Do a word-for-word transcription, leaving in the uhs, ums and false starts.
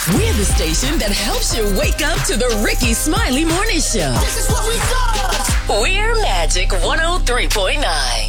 We're the station that helps you wake up to the Ricky Smiley Morning Show. This is what we do. We're Magic one oh three point nine.